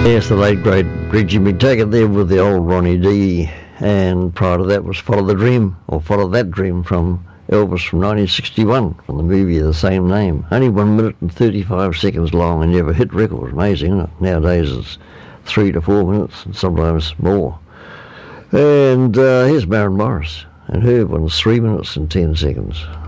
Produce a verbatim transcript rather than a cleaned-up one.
Yes, the late great Reggie McTaggart there with the old Ronnie D, and prior to that was Follow the Dream, or Follow That Dream from Elvis from nineteen sixty-one, from the movie of the same name. Only one minute and thirty-five seconds long, and never hit record. Amazing, isn't it? Nowadays it's three to four minutes, and sometimes more. And uh, here's Maren Morris, and her one's three minutes and ten seconds.